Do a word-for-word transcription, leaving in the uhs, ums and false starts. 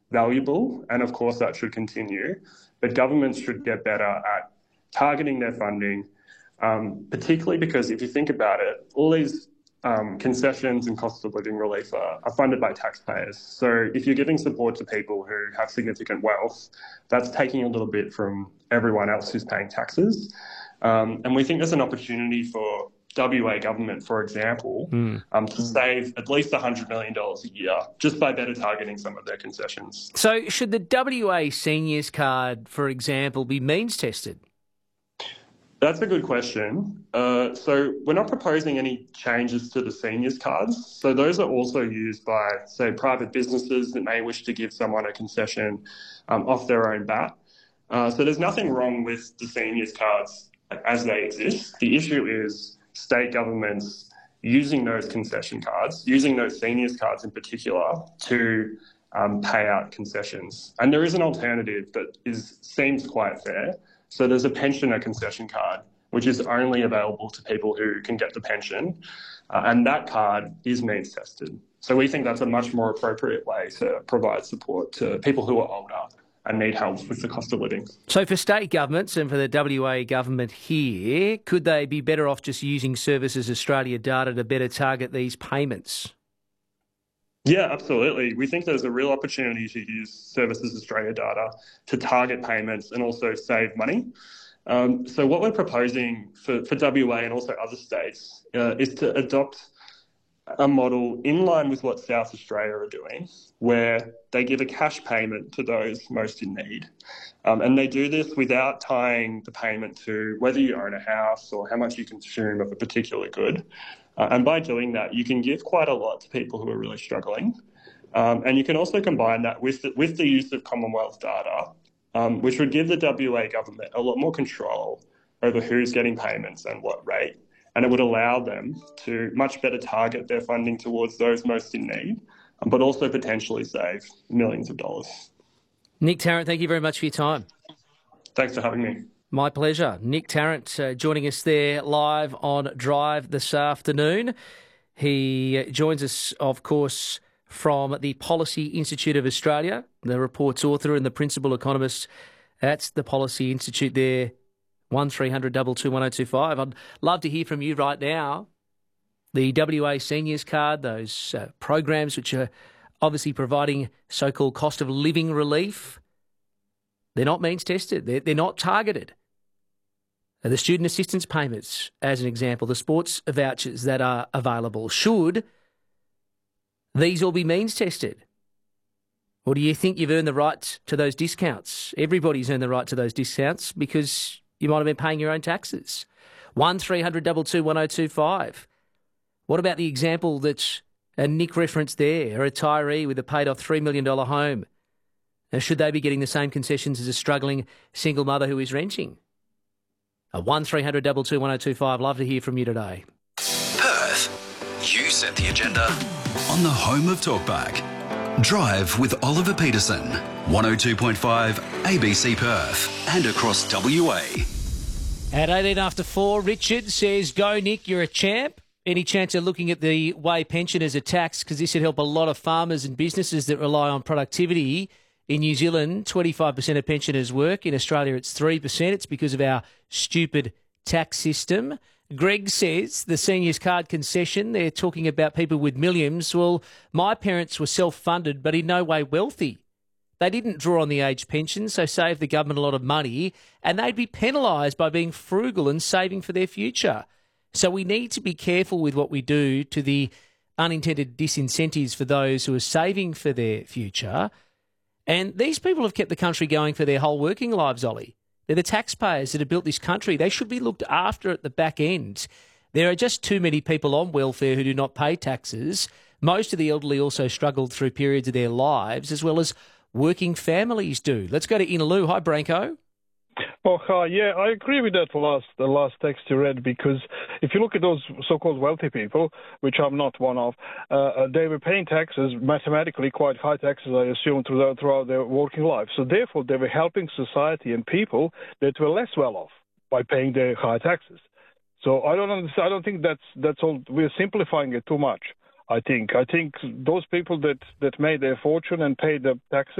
valuable, and of course that should continue. But governments should get better at targeting their funding, um, particularly because if you think about it, all these um, concessions and cost of living relief are, are funded by taxpayers. So if you're giving support to people who have significant wealth, that's taking a little bit from everyone else who's paying taxes. Um, and we think there's an opportunity for W A government, for example, mm. um, to save at least one hundred million dollars a year just by better targeting some of their concessions. So should the W A Seniors Card, for example, be means tested? That's a good question. Uh, so we're not proposing any changes to the seniors cards. So those are also used by, say, private businesses that may wish to give someone a concession um, off their own bat. Uh, so there's nothing wrong with the seniors cards as they exist. The issue is state governments using those concession cards, using those seniors cards in particular, to um, pay out concessions. And there is an alternative that is seems quite fair. So there's a pensioner concession card, which is only available to people who can get the pension, uh, and that card is means tested. So we think that's a much more appropriate way to provide support to people who are older and need help with the cost of living. So for state governments and for the W A government here, could they be better off just using Services Australia data to better target these payments? Yeah, absolutely. We think there's a real opportunity to use Services Australia data to target payments and also save money. Um, so what we're proposing for, for W A and also other states uh, is to adopt a model in line with what South Australia are doing, where they give a cash payment to those most in need. Um, and they do this without tying the payment to whether you own a house or how much you consume of a particular good. Uh, and by doing that, you can give quite a lot to people who are really struggling. Um, and you can also combine that with the, with the use of Commonwealth data, um, which would give the W A government a lot more control over who's getting payments and what rate. And it would allow them to much better target their funding towards those most in need, but also potentially save millions of dollars. Nick Tarrant, thank you very much for your time. Thanks for having me. My pleasure. Nick Tarrant uh, joining us there live on Drive this afternoon. He joins us, of course, from the Policy Institute of Australia, the report's author and the principal economist at the Policy Institute there. one three hundred two two one oh two five. I'd love to hear from you right now. The W A Seniors Card, those uh, programs which are obviously providing so-called cost of living relief, they're not means tested. They're, they're not targeted. Uh, the student assistance payments, as an example, the sports vouchers that are available, should these all be means tested? Or do you think you've earned the right to those discounts? Everybody's earned the right to those discounts because you might have been paying your own taxes. one three hundred two two one oh two five. What about the example that uh, Nick referenced there, a retiree with a paid-off three million dollars home? Now, should they be getting the same concessions as a struggling single mother who is renting? A one three hundred two two one oh two five. Love to hear from you today. Perth, you set the agenda on the home of Talkback. Drive with Oliver Peterson, one oh two point five A B C Perth and across W A. At eighteen after four, Richard says, go Nick, you're a champ. Any chance of looking at the way pensioners are taxed? Because this would help a lot of farmers and businesses that rely on productivity. In New Zealand, twenty-five percent of pensioners work. In Australia, it's three percent. It's because of our stupid tax system. Greg says the seniors card concession, they're talking about people with millions. Well, my parents were self-funded, but in no way wealthy. They didn't draw on the age pension, so saved the government a lot of money, and they'd be penalised by being frugal and saving for their future. So we need to be careful with what we do to the unintended disincentives for those who are saving for their future. And these people have kept the country going for their whole working lives, Ollie. They're the taxpayers that have built this country. They should be looked after at the back end. There are just too many people on welfare who do not pay taxes. Most of the elderly also struggled through periods of their lives, as well as working families do. Let's go to Inaloo. Hi, Branko. Oh, hi. Yeah, I agree with that last the last text you read, because if you look at those so-called wealthy people, which I'm not one of, uh, they were paying taxes, mathematically quite high taxes, I assume, throughout, throughout their working life. So therefore, they were helping society and people that were less well off by paying their high taxes. So I don't understand. I don't think that's that's all. We're simplifying it too much. I think. I think those people that, that made their fortune and paid the taxes